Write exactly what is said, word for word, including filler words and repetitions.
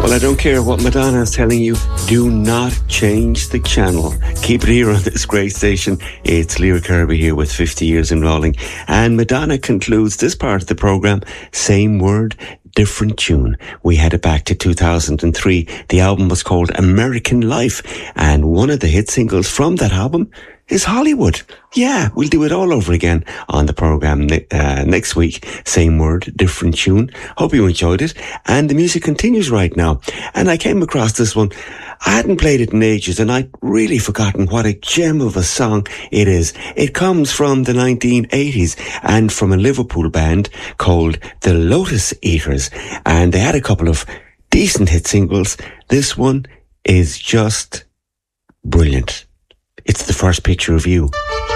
Well, I don't care what Madonna is telling you. Do not change the channel. Keep it here on this great station. It's Lear Kirby here with fifty years in rolling. And Madonna concludes this part of the programme. Same word, different tune. We headed back to two thousand three. The album was called American Life. And one of the hit singles from that album is Hollywood. Yeah, we'll do it all over again on the programme ne- uh, next week. Same word, different tune. Hope you enjoyed it. And the music continues right now. And I came across this one. I hadn't played it in ages and I'd really forgotten what a gem of a song it is. It comes from the nineteen eighties and from a Liverpool band called the Lotus Eaters. And they had a couple of decent hit singles. This one is just brilliant. It's The First Picture of You.